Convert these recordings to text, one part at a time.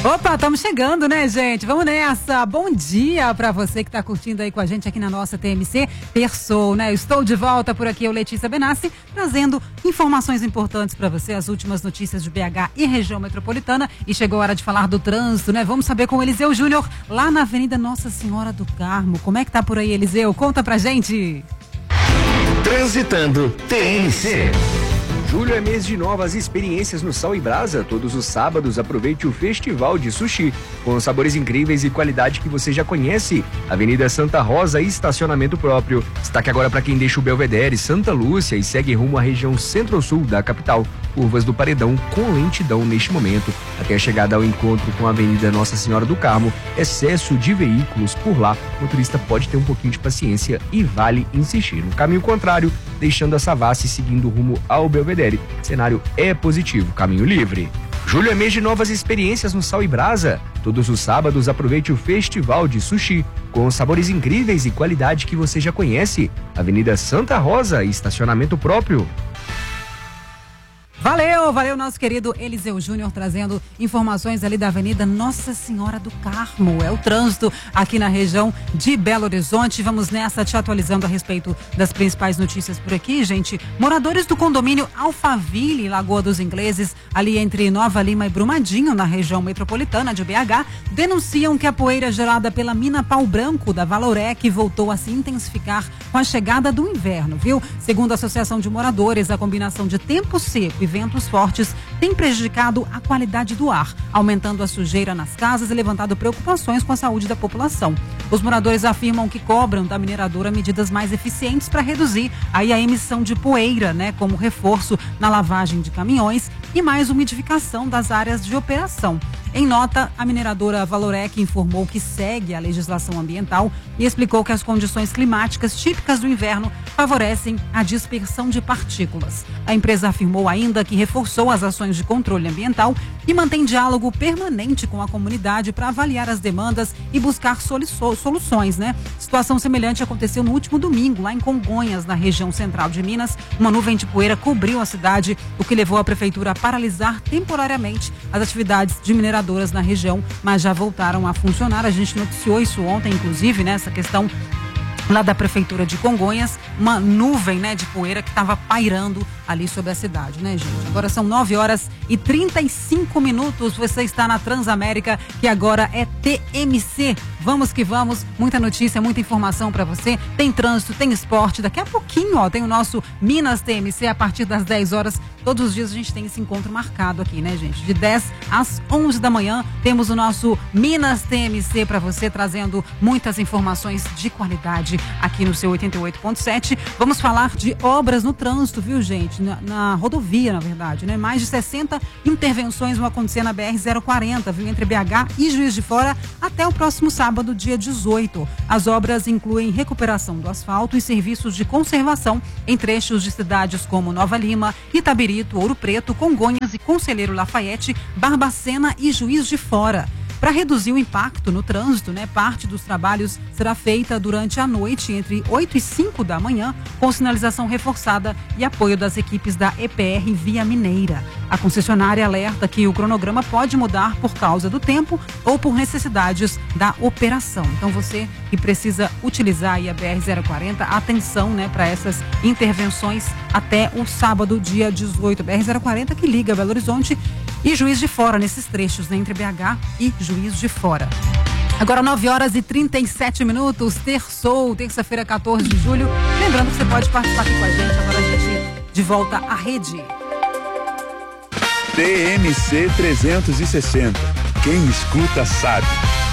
Opa, estamos chegando, né, gente? Vamos nessa. Bom dia para você que está curtindo aí com a gente aqui na nossa TMC Terçou, né? Eu estou de volta por aqui, eu, Letícia Benassi, trazendo informações importantes para você, as últimas notícias de BH e região metropolitana. E chegou a hora de falar do trânsito, né? Vamos saber com o Eliseu Júnior, lá na Avenida Nossa Senhora do Carmo. Como é que tá por aí, Eliseu? Conta pra gente. Transitando TMC. Julho é mês de novas experiências no Sal e Brasa. Todos os sábados aproveite o Festival de Sushi, com sabores incríveis e qualidade que você já conhece. Avenida Santa Rosa e estacionamento próprio. Destaque agora para quem deixa o Belvedere, Santa Lúcia e segue rumo à região centro-sul da capital. Curvas do Paredão com lentidão neste momento. Até a chegada ao encontro com a Avenida Nossa Senhora do Carmo, excesso de veículos por lá. O motorista pode ter um pouquinho de paciência e vale insistir. No caminho contrário, deixando a Savassi seguindo rumo ao Belvedere. Cenário é positivo, caminho livre. Julho é mês de novas experiências no Sal e Brasa. Todos os sábados aproveite o Festival de Sushi, com sabores incríveis e qualidade que você já conhece. Avenida Santa Rosa e estacionamento próprio. Valeu nosso querido Eliseu Júnior, trazendo informações ali da Avenida Nossa Senhora do Carmo. É o trânsito aqui na região de Belo Horizonte. Vamos nessa, te atualizando a respeito das principais notícias por aqui, gente. Moradores do condomínio Alphaville, Lagoa dos Ingleses, ali entre Nova Lima e Brumadinho, na região metropolitana de BH, denunciam que a poeira gerada pela mina Pau Branco da Valorec voltou a se intensificar com a chegada do inverno, viu? Segundo a Associação de Moradores, a combinação de tempo seco e ventos fortes tem prejudicado a qualidade do ar, aumentando a sujeira nas casas e levantado preocupações com a saúde da população. Os moradores afirmam que cobram da mineradora medidas mais eficientes para reduzir aí a emissão de poeira, né, como reforço na lavagem de caminhões e mais umidificação das áreas de operação. Em nota, a mineradora Valorec informou que segue a legislação ambiental e explicou que as condições climáticas típicas do inverno favorecem a dispersão de partículas. A empresa afirmou ainda que reforçou as ações de controle ambiental e mantém diálogo permanente com a comunidade para avaliar as demandas e buscar soluções, né? Situação semelhante aconteceu no último domingo, lá em Congonhas, na região central de Minas. Uma nuvem de poeira cobriu a cidade, o que levou a prefeitura a paralisar temporariamente as atividades de mineradoras na região, mas já voltaram a funcionar. A gente noticiou isso ontem, inclusive, né? Essa questão lá da prefeitura de Congonhas, uma nuvem, né, de poeira que estava pairando ali sobre a cidade, né, gente? Agora são 9h35. Você está na Transamérica, que agora é TMC. Vamos que vamos, muita notícia, muita informação para você. Tem trânsito, tem esporte. Daqui a pouquinho, ó, tem o nosso Minas TMC a partir das 10 horas. Todos os dias a gente tem esse encontro marcado aqui, né, gente? De 10 às 11 da manhã, temos o nosso Minas TMC para você, trazendo muitas informações de qualidade aqui no seu 88.7. Vamos falar de obras no trânsito, viu, gente? Na rodovia, na verdade, né? Mais de 60 intervenções vão acontecer na BR-040, viu? Entre BH e Juiz de Fora até o próximo sábado, dia 18. As obras incluem recuperação do asfalto e serviços de conservação em trechos de cidades como Nova Lima, Itabirito, Ouro Preto, Congonhas e Conselheiro Lafayette, Barbacena e Juiz de Fora. Para reduzir o impacto no trânsito, né, parte dos trabalhos será feita durante a noite, entre 8 e 5 da manhã, com sinalização reforçada e apoio das equipes da EPR Via Mineira. A concessionária alerta que o cronograma pode mudar por causa do tempo ou por necessidades da operação. Então você que precisa utilizar aí a BR-040, atenção, né, para essas intervenções até o sábado, dia 18. BR-040 que liga Belo Horizonte e Juiz de Fora, nesses trechos, né, entre BH e Juiz de Fora. Agora 9h37, terçou, terça-feira, 14 de julho. Lembrando que você pode participar aqui com a gente. Agora a gente de volta à rede. TMC 360. Quem escuta sabe.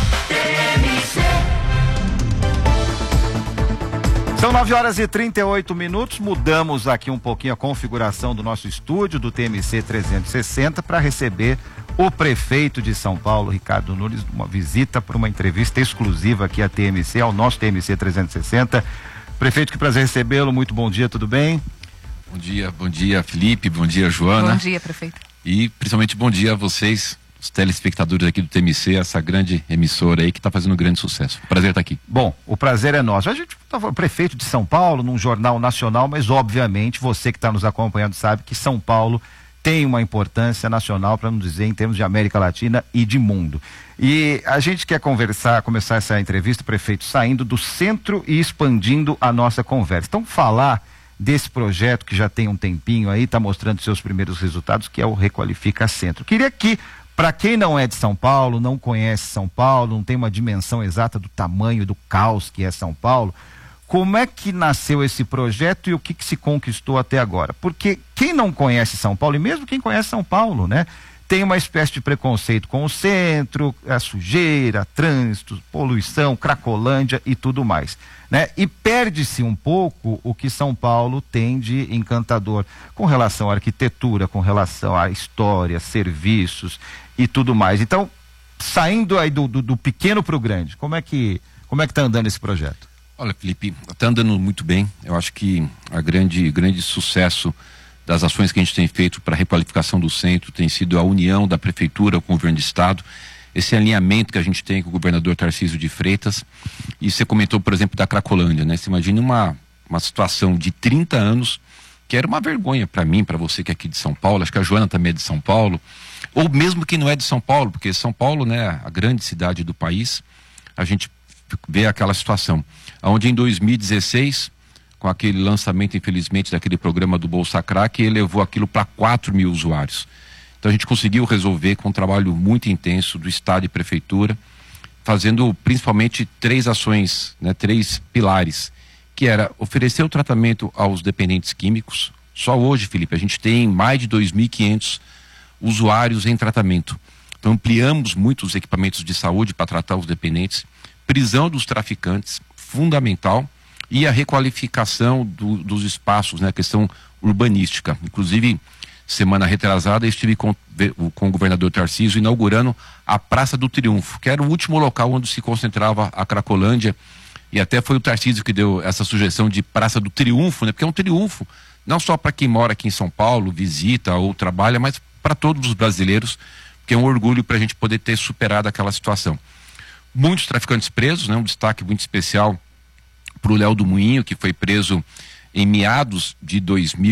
São 9h38, mudamos aqui um pouquinho a configuração do nosso estúdio do TMC 360 para receber o prefeito de São Paulo, Ricardo Nunes, uma visita para uma entrevista exclusiva aqui à TMC, ao nosso TMC 360. Prefeito, que prazer recebê-lo, muito bom dia, tudo bem? Bom dia Felipe, bom dia Joana. Bom dia, prefeito. E principalmente bom dia a vocês, os telespectadores aqui do TMC, essa grande emissora aí que está fazendo um grande sucesso. Prazer estar aqui. Bom, o prazer é nosso. A gente estava prefeito de São Paulo, num jornal nacional, mas obviamente você que está nos acompanhando sabe que São Paulo tem uma importância nacional, para não dizer em termos de América Latina e de mundo. E a gente quer começar essa entrevista, prefeito, saindo do centro e expandindo a nossa conversa. Então, falar desse projeto que já tem um tempinho aí, está mostrando seus primeiros resultados, que é o Requalifica Centro. Queria que, para quem não é de São Paulo, não conhece São Paulo, não tem uma dimensão exata do tamanho do caos que é São Paulo, como é que nasceu esse projeto e o que se conquistou até agora? Porque quem não conhece São Paulo, e mesmo quem conhece São Paulo, né, tem uma espécie de preconceito com o centro, a sujeira, trânsito, poluição, Cracolândia e tudo mais, né? E perde-se um pouco o que São Paulo tem de encantador com relação à arquitetura, com relação à história, serviços e tudo mais. Então, saindo aí do pequeno para o grande, como é que está andando esse projeto? Olha, Felipe, está andando muito bem. Eu acho que a grande sucesso das ações que a gente tem feito para a requalificação do centro tem sido a união da prefeitura com o governo do estado, esse alinhamento que a gente tem com o governador Tarcísio de Freitas. E você comentou, por exemplo, da Cracolândia, né? Você imagina uma situação de 30 anos que era uma vergonha para mim, para você que é aqui de São Paulo, acho que a Joana também é de São Paulo, ou mesmo que não é de São Paulo, porque São Paulo, né, a grande cidade do país, a gente vê aquela situação, onde em 2016, com aquele lançamento, infelizmente, daquele programa do Bolsa Crack, ele levou aquilo para 4 mil usuários. Então a gente conseguiu resolver com um trabalho muito intenso do Estado e Prefeitura, fazendo principalmente 3 ações, né, 3 pilares, que era oferecer o tratamento aos dependentes químicos. Só hoje, Felipe, a gente tem mais de 2.500 usuários em tratamento. Então ampliamos muito os equipamentos de saúde para tratar os dependentes, prisão dos traficantes, fundamental, e a requalificação dos espaços, né, a questão urbanística. Inclusive, semana retrasada, eu estive com o governador Tarcísio inaugurando a Praça do Triunfo, que era o último local onde se concentrava a Cracolândia, e até foi o Tarcísio que deu essa sugestão de Praça do Triunfo, né, porque é um triunfo, não só para quem mora aqui em São Paulo, visita ou trabalha, mas para todos os brasileiros, que é um orgulho para a gente poder ter superado aquela situação. Muitos traficantes presos, né, um destaque muito especial para o Léo do Moinho, que foi preso em meados de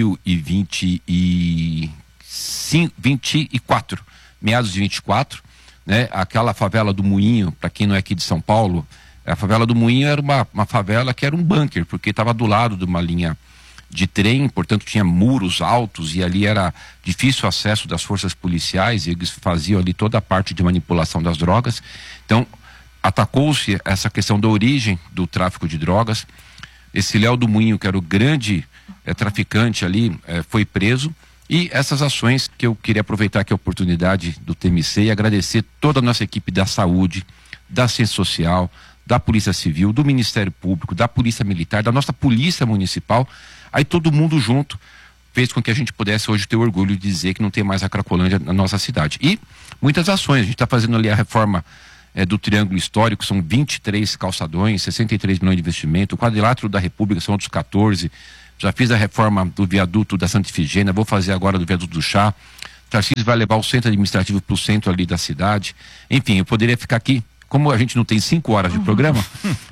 2024, meados de 24, né? Aquela favela do Moinho, para quem não é aqui de São Paulo, a favela do Moinho era uma favela que era um bunker, porque estava do lado de uma linha de trem, portanto tinha muros altos e ali era difícil acesso das forças policiais, e eles faziam ali toda a parte de manipulação das drogas. Então atacou-se essa questão da origem do tráfico de drogas. Esse Léo do Moinho, que era o grande traficante ali, foi preso. E essas ações que eu queria aproveitar aqui a oportunidade do TMC e agradecer toda a nossa equipe da saúde, da ciência social, da Polícia Civil, do Ministério Público, da Polícia Militar, da nossa Polícia Municipal. Aí todo mundo junto fez com que a gente pudesse hoje ter orgulho de dizer que não tem mais a Cracolândia na nossa cidade. E muitas ações, a gente está fazendo ali a reforma do Triângulo Histórico, são 23 calçadões, 63 milhões de investimento, o Quadrilátero da República são outros 14, já fiz a reforma do viaduto da Santa Ifigênia, vou fazer agora do viaduto do Chá. Tarcísio vai levar o centro administrativo para o centro ali da cidade. Enfim, eu poderia ficar aqui, como a gente não tem 5 horas de programa.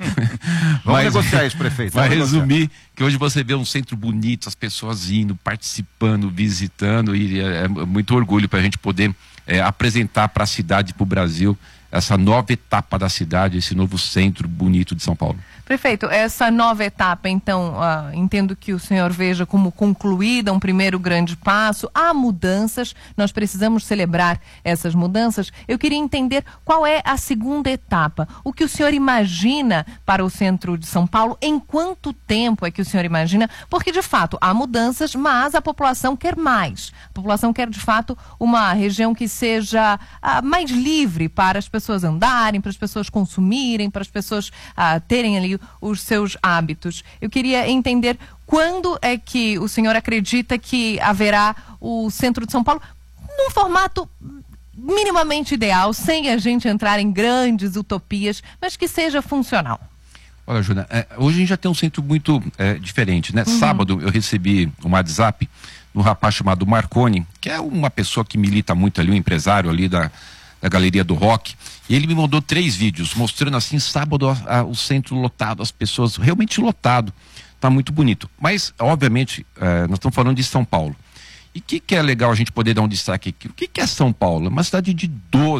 Vamos negociar isso, prefeito. Vai resumir que hoje você vê um centro bonito, as pessoas indo, participando, visitando, e é muito orgulho para a gente poder apresentar para a cidade e para o Brasil essa nova etapa da cidade, esse novo centro bonito de São Paulo. Prefeito, essa nova etapa, então, entendo que o senhor veja como concluída um primeiro grande passo. Há mudanças, nós precisamos celebrar essas mudanças. Eu queria entender qual é a segunda etapa. O que o senhor imagina para o centro de São Paulo? Em quanto tempo é que o senhor imagina? Porque, de fato, há mudanças, mas a população quer mais. A população quer, de fato, uma região que seja mais livre para as pessoas andarem, para as pessoas consumirem, para as pessoas terem ali os seus hábitos. Eu queria entender quando é que o senhor acredita que haverá o centro de São Paulo num formato minimamente ideal, sem a gente entrar em grandes utopias, mas que seja funcional. Olha, Juna, hoje a gente já tem um centro muito diferente, né? Uhum. Sábado eu recebi um WhatsApp de um rapaz chamado Marconi, que é uma pessoa que milita muito ali, um empresário ali da Galeria do Rock, e ele me mandou 3 vídeos mostrando assim, sábado o centro lotado, as pessoas realmente lotado, tá muito bonito, mas obviamente nós estamos falando de São Paulo, E o que é legal a gente poder dar um destaque aqui? O que é São Paulo? Uma cidade de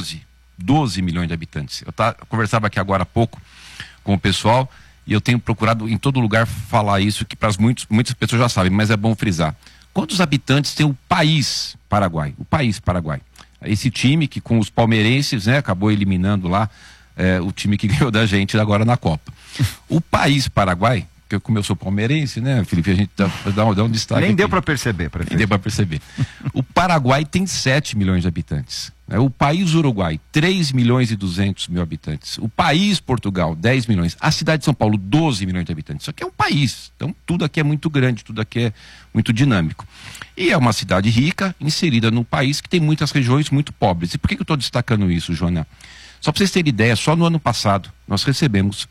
12 milhões de habitantes. Eu conversava aqui agora há pouco com o pessoal e eu tenho procurado em todo lugar falar isso, que para muitas pessoas já sabem, mas é bom frisar. Quantos habitantes tem o país Paraguai? O país Paraguai. Esse time que com os palmeirenses, né, acabou eliminando lá o time que ganhou da gente agora na Copa. O país Paraguai, que como eu sou palmeirense, né, Felipe, a gente dá um destaque. Nem aqui. deu para perceber, prefeito. Nem deu para perceber. O Paraguai tem 7 milhões de habitantes. O país Uruguai, 3 milhões e 200 mil habitantes. O país Portugal, 10 milhões. A cidade de São Paulo, 12 milhões de habitantes. Isso aqui é um país. Então, tudo aqui é muito grande, tudo aqui é muito dinâmico. E é uma cidade rica, inserida num país que tem muitas regiões muito pobres. E por que eu estou destacando isso, Joana? Só para vocês terem ideia, só no ano passado, nós recebemos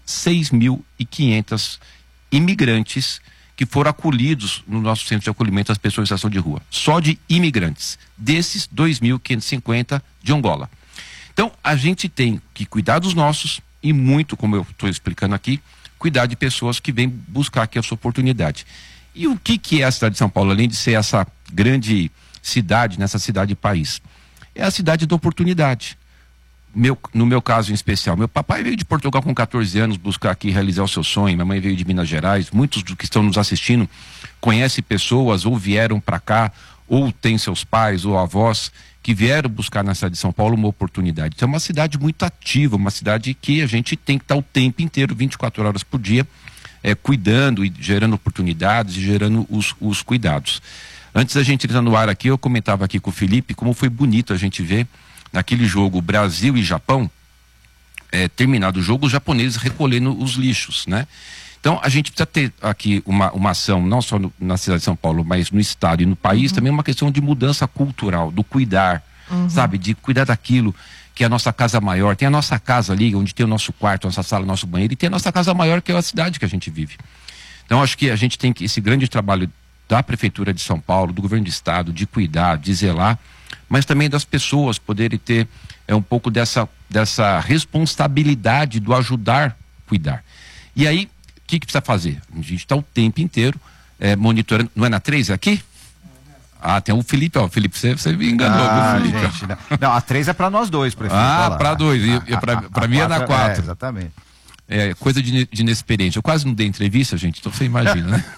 6.500 imigrantes que foram acolhidos no nosso centro de acolhimento às pessoas em situação de rua. Só de imigrantes. Desses, 2.550 de Angola. Então, a gente tem que cuidar dos nossos e muito, como eu estou explicando aqui, cuidar de pessoas que vêm buscar aqui a sua oportunidade. E o que é a cidade de São Paulo, além de ser essa grande cidade, nessa cidade-país? É a cidade da oportunidade. No meu caso em especial, meu papai veio de Portugal com 14 anos buscar aqui realizar o seu sonho, minha mãe veio de Minas Gerais, muitos dos que estão nos assistindo conhecem pessoas ou vieram para cá, ou têm seus pais ou avós que vieram buscar na cidade de São Paulo uma oportunidade. Então é uma cidade muito ativa, uma cidade que a gente tem que estar o tempo inteiro, 24 horas por dia, cuidando e gerando oportunidades e gerando os cuidados. Antes da gente entrar no ar aqui, eu comentava aqui com o Felipe como foi bonito a gente ver naquele jogo Brasil e Japão, terminado o jogo, os japoneses recolhendo os lixos, né? Então a gente precisa ter aqui uma ação, não só na cidade de São Paulo, mas no estado e no país, também uma questão de mudança cultural, do cuidar, sabe? De cuidar daquilo que é a nossa casa maior. Tem a nossa casa ali, onde tem o nosso quarto, nossa sala, nosso banheiro, e tem a nossa casa maior, que é a cidade que a gente vive. Então acho que a gente tem esse grande trabalho da Prefeitura de São Paulo, do Governo do Estado, de cuidar, de zelar, mas também das pessoas poderem ter um pouco dessa responsabilidade do ajudar a cuidar. E aí, o que precisa fazer? A gente está o tempo inteiro monitorando. Não é na 3 aqui? Ah, tem o Felipe, ó. Felipe, você me enganou, Felipe. Gente, não, a 3 é para nós dois, prefeito. Para dois. Para mim é na 4. Exatamente. É coisa de inexperiente. Eu quase não dei entrevista, gente, então você imagina, né?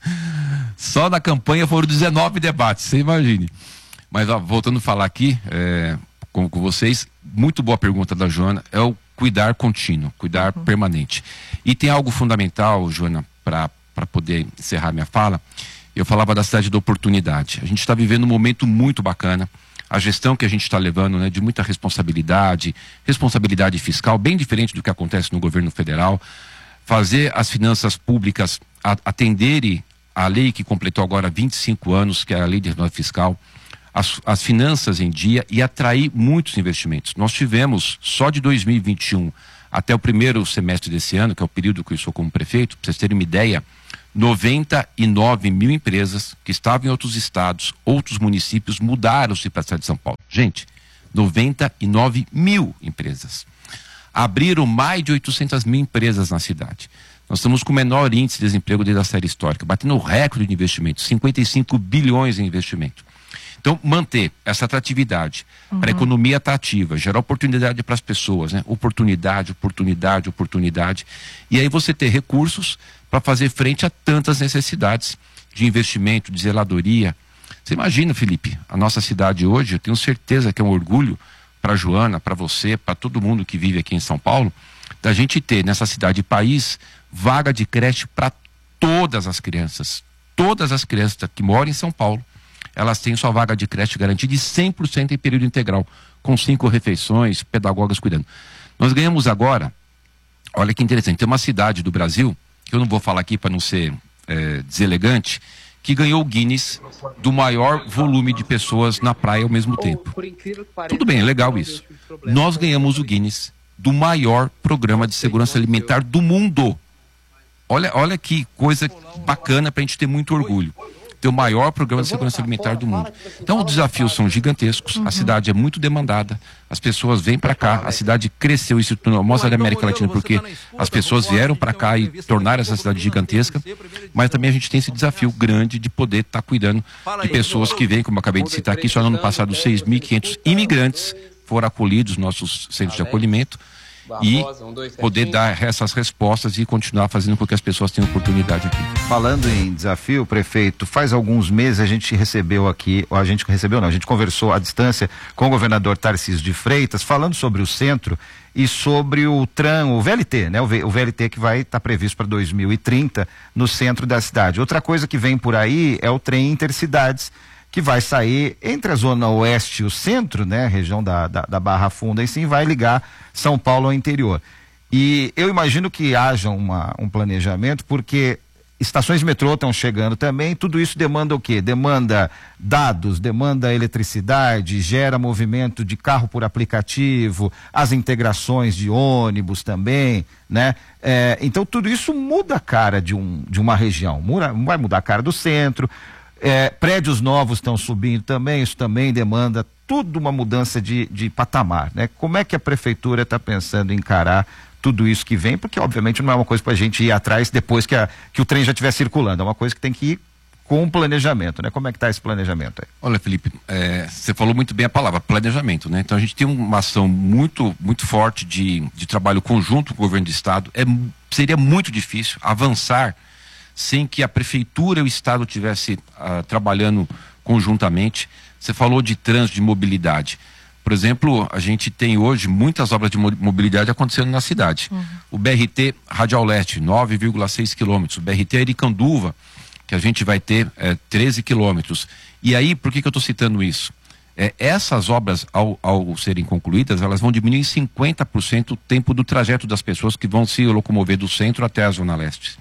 Só na campanha foram 19 debates, você imagine. Mas voltando a falar aqui com vocês, muito boa pergunta da Joana, é o cuidar contínuo, cuidar permanente. E tem algo fundamental, Joana, para poder encerrar minha fala. Eu falava da cidade da oportunidade. A gente está vivendo um momento muito bacana. A gestão que a gente está levando, né, de muita responsabilidade fiscal, bem diferente do que acontece no governo federal. Fazer as finanças públicas atenderem a lei que completou agora 25 anos, que é a lei de reforma fiscal, as finanças em dia e atrair muitos investimentos. Nós tivemos, só de 2021 até o primeiro semestre desse ano, que é o período que eu sou como prefeito, para vocês terem uma ideia, 99 mil empresas que estavam em outros estados, outros municípios, mudaram-se para a cidade de São Paulo. Gente, 99 mil empresas. Abriram mais de 800 mil empresas na cidade. Nós estamos com o menor índice de desemprego desde a série histórica, batendo o recorde de investimento, 55 bilhões em investimento. Então, manter essa atratividade para a economia atrativa, gerar oportunidade para as pessoas, né? Oportunidade. E aí você ter recursos para fazer frente a tantas necessidades de investimento, de zeladoria. Você imagina, Felipe, a nossa cidade hoje, eu tenho certeza que é um orgulho para a Joana, para você, para todo mundo que vive aqui em São Paulo, da gente ter nessa cidade e país vaga de creche para todas as crianças. Todas as crianças que moram em São Paulo, elas têm sua vaga de creche garantida de 100% em período integral, com 5 refeições, pedagogas cuidando. Nós ganhamos agora, olha que interessante, tem uma cidade do Brasil, que eu não vou falar aqui para não ser deselegante, que ganhou o Guinness do maior volume de pessoas na praia ao mesmo tempo. Tudo bem, é legal isso. Nós ganhamos o Guinness do maior programa de segurança alimentar do mundo. Olha que coisa bacana para a gente ter muito orgulho. ter o maior programa de segurança alimentar do mundo. Então os desafios são gigantescos, a cidade é muito demandada, as pessoas vêm para cá, a cidade cresceu e se tornou a maior cidade da América Latina porque as pessoas vieram para cá e tornaram essa cidade gigantesca, mas também a gente tem esse desafio grande de poder estar cuidando de pessoas que vêm, como eu acabei de citar aqui, só no ano passado 6.500 imigrantes foram acolhidos nos nossos centros de acolhimento e poder dar essas respostas e continuar fazendo com que as pessoas tenham oportunidade aqui. Falando em desafio, prefeito, faz alguns meses a gente recebeu aqui, a gente conversou à distância com o governador Tarcísio de Freitas, falando sobre o centro e sobre o VLT, né? O VLT que vai estar previsto para 2030 no centro da cidade. Outra coisa que vem por aí é o trem Intercidades, que vai sair entre a zona oeste e o centro, né? Região da Barra Funda, e sim vai ligar São Paulo ao interior. E eu imagino que haja um planejamento, porque estações de metrô estão chegando também, tudo isso demanda o quê? Demanda dados, demanda eletricidade, gera movimento de carro por aplicativo, as integrações de ônibus também, né? Então tudo isso muda a cara de uma região, vai mudar a cara do centro. Prédios novos estão subindo também, isso também demanda tudo uma mudança de patamar, né? Como é que a prefeitura está pensando em encarar tudo isso que vem? Porque obviamente não é uma coisa para a gente ir atrás depois que o trem já estiver circulando, é uma coisa que tem que ir com o planejamento, né? Como é que está esse planejamento aí? Olha, Felipe, você falou muito bem a palavra planejamento, né? Então a gente tem uma ação muito, muito forte de trabalho conjunto com o governo do estado. Seria muito difícil avançar sem que a prefeitura e o estado estivessem trabalhando conjuntamente. Você falou de trânsito, de mobilidade. Por exemplo, a gente tem hoje muitas obras de mobilidade acontecendo na cidade. O BRT Radial Leste, 9,6 quilômetros. O BRT Aricanduva, que a gente vai ter 13 quilômetros. E aí, por que eu estou citando isso? Essas obras, ao serem concluídas, elas vão diminuir em 50% o tempo do trajeto das pessoas que vão se locomover do centro até a Zona Leste.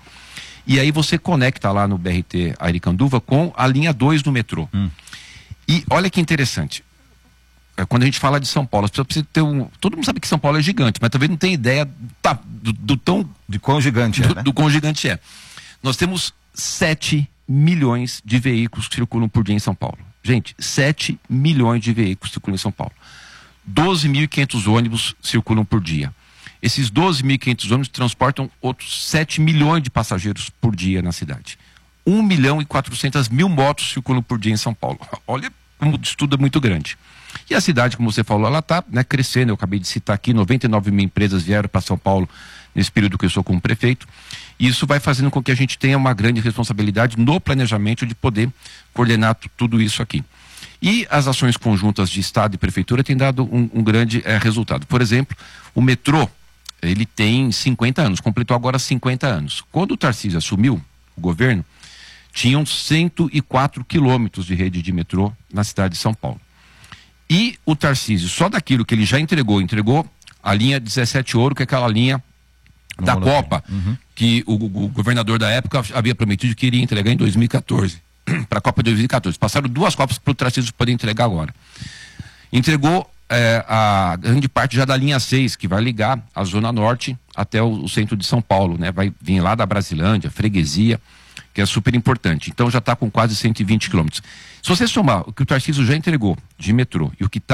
E aí você conecta lá no BRT Aricanduva com a linha 2 do metrô. E olha que interessante. Quando a gente fala de São Paulo, as pessoas precisam ter todo mundo sabe que São Paulo é gigante, mas talvez não tem ideia de quão gigante né? Do quão gigante é. Nós temos 7 milhões de veículos que circulam por dia em São Paulo. Gente, 7 milhões de veículos circulam em São Paulo. 12.500 ônibus circulam por dia. Esses 12.500 ônibus transportam outros 7 milhões de passageiros por dia na cidade. 1.400.000 motos circulam por dia em São Paulo. Olha como o estudo é muito grande. E a cidade, como você falou, ela está crescendo. Eu acabei de citar aqui, 99 mil empresas vieram para São Paulo nesse período que eu sou como prefeito. E isso vai fazendo com que a gente tenha uma grande responsabilidade no planejamento de poder coordenar tudo isso aqui. E as ações conjuntas de Estado e Prefeitura têm dado um grande resultado. Por exemplo, o metrô, ele tem 50 anos, completou agora 50 anos. Quando o Tarcísio assumiu o governo, tinham 104 quilômetros de rede de metrô na cidade de São Paulo. E o Tarcísio, só daquilo que ele já entregou a linha 17 Ouro, que é aquela linha da Copa, que o governador da época havia prometido que iria entregar em 2014, para a Copa de 2014. Passaram 2 Copas para o Tarcísio poder entregar agora. Entregou a grande parte já da linha 6, que vai ligar a Zona Norte até o centro de São Paulo, né? Vai vir lá da Brasilândia, Freguesia, que é super importante. Então já está com quase 120 quilômetros. Se você somar o que o Tarcísio já entregou de metrô e o que está